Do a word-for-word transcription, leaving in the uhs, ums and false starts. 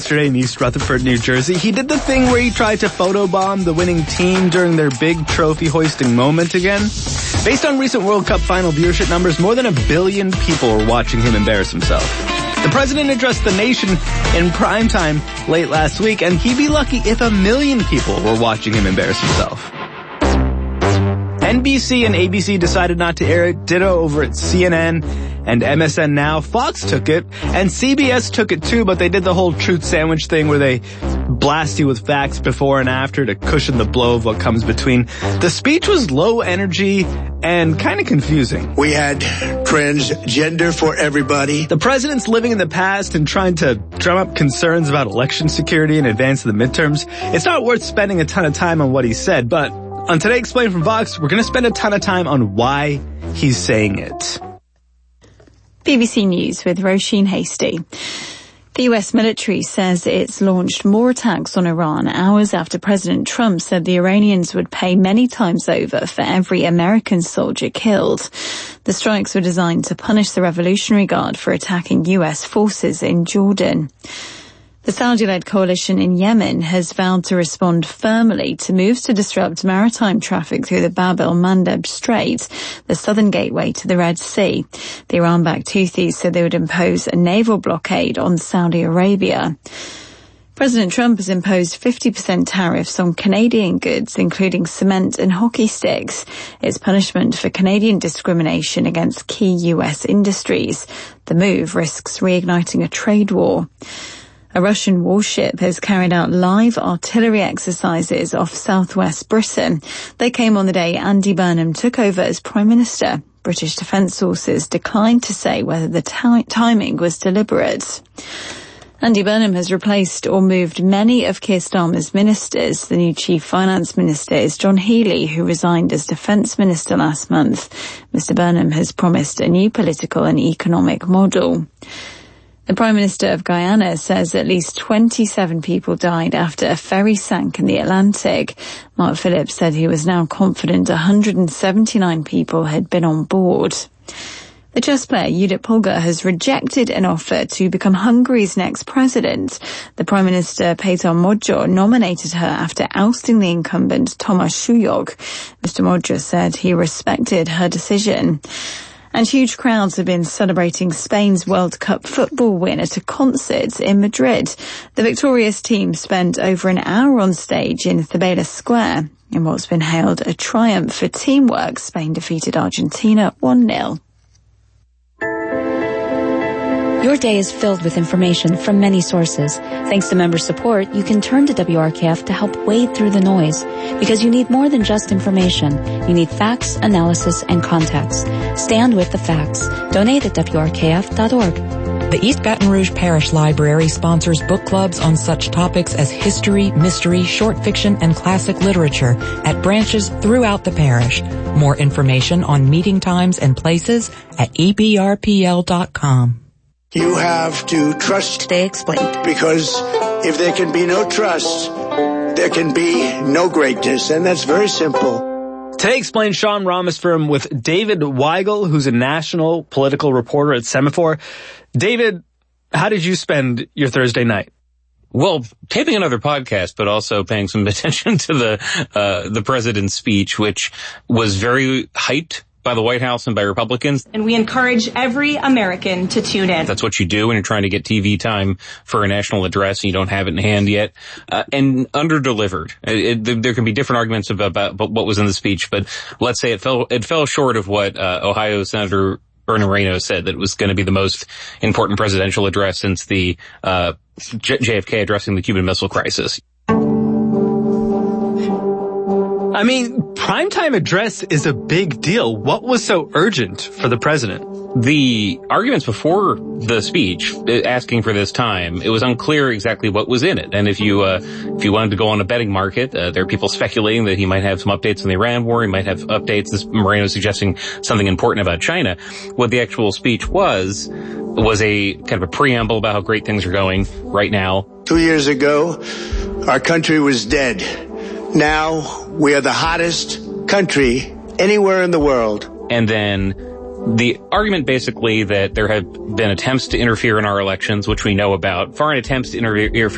Yesterday in East Rutherford, New Jersey, he did the thing where he tried to photobomb the winning team during their big trophy hoisting moment again. Based on recent World Cup final viewership numbers, more than a billion people were watching him embarrass himself. The president addressed the nation in primetime late last week, and he'd be lucky if a million people were watching him embarrass himself. N B C and A B C decided not to air it, ditto over at C N N and M S N Now. Fox took it, and C B S took it too, but they did the whole truth sandwich thing where they blast you with facts before and after to cushion the blow of what comes between. The speech was low energy and kind of confusing. We had transgender for everybody. The president's living in the past and trying to drum up concerns about election security in advance of the midterms. It's not worth spending a ton of time on what he said, but on Today Explained from Vox, we're going to spend a ton of time on why he's saying it. B B C News with Roisin Hasty. The U S military says it's launched more attacks on Iran hours after President Trump said the Iranians would pay many times over for every American soldier killed. The strikes were designed to punish the Revolutionary Guard for attacking U S forces in Jordan. The Saudi-led coalition in Yemen has vowed to respond firmly to moves to disrupt maritime traffic through the Bab el-Mandeb Strait, the southern gateway to the Red Sea. The Iran-backed Houthis said they would impose a naval blockade on Saudi Arabia. President Trump has imposed fifty percent tariffs on Canadian goods, including cement and hockey sticks. It's punishment for Canadian discrimination against key U S industries. The move risks reigniting a trade war. A Russian warship has carried out live artillery exercises off southwest Britain. They came on the day Andy Burnham took over as Prime Minister. British defence sources declined to say whether the t- timing was deliberate. Andy Burnham has replaced or moved many of Keir Starmer's ministers. The new Chief Finance Minister is John Healey, who resigned as Defence Minister last month. Mister Burnham has promised a new political and economic model. The Prime Minister of Guyana says at least twenty-seven people died after a ferry sank in the Atlantic. Mark Phillips said he was now confident one hundred seventy-nine people had been on board. The chess player Judith Polgar has rejected an offer to become Hungary's next president. The Prime Minister Péter Magyar nominated her after ousting the incumbent Tomáš Súlyog. Mister Magyar said he respected her decision. And huge crowds have been celebrating Spain's World Cup football win at a concert in Madrid. The victorious team spent over an hour on stage in Cibeles Square. In what's been hailed a triumph for teamwork, Spain defeated Argentina one nil. Your day is filled with information from many sources. Thanks to member support, you can turn to W R K F to help wade through the noise. Because you need more than just information. You need facts, analysis, and context. Stand with the facts. Donate at W R K F dot org. The East Baton Rouge Parish Library sponsors book clubs on such topics as history, mystery, short fiction, and classic literature at branches throughout the parish. More information on meeting times and places at E B R P L dot com. You have to trust. Today Explained. Because if there can be no trust, there can be no greatness, and that's very simple. Today Explained Sean Rameswaram with David Weigel, who's a national political reporter at Semaphore. David, how did you spend your Thursday night? Well, taping another podcast, but also paying some attention to the uh the president's speech, which was very hyped by the White House and by Republicans. And we encourage every American to tune in. That's what you do when you're trying to get T V time for a national address and you don't have it in hand yet. Uh, and under-delivered. It, it, there can be different arguments about, about, about what was in the speech, but let's say it fell, it fell short of what uh, Ohio Senator Bernie Moreno said, that it was going to be the most important presidential address since the uh, J F K addressing the Cuban Missile Crisis. I mean, primetime address is a big deal. What was so urgent for the president? The arguments before the speech, asking for this time, it was unclear exactly what was in it. And if you, uh, if you wanted to go on a betting market, uh, there are people speculating that he might have some updates on the Iran war. He might have updates. This Moreno suggesting something important about China. What the actual speech was, was a kind of a preamble about how great things are going right now. Two years ago, our country was dead. Now we are the hottest country anywhere in the world. And then the argument basically that there have been attempts to interfere in our elections, which we know about, foreign attempts to interfere